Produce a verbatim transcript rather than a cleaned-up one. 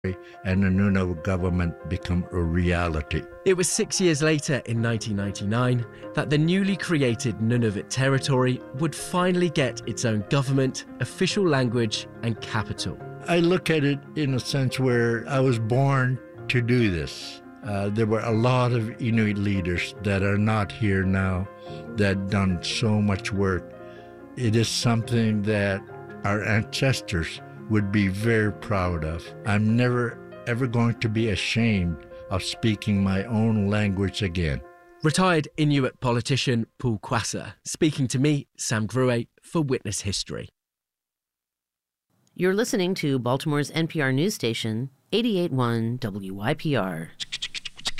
and the Nunavut government become a reality. It was six years later, in nineteen ninety-nine, that the newly created Nunavut territory would finally get its own government, official language, and capital. I look at it in a sense where I was born to do this. Uh, there were a lot of Inuit leaders that are not here now that done so much work. It is something that our ancestors would be very proud of. I'm never, ever going to be ashamed of speaking my own language again. Retired Inuit politician Paul Quassa, speaking to me, Sam Grue, for Witness History. You're listening to Baltimore's N P R news station, eighty-eight point one W Y P R.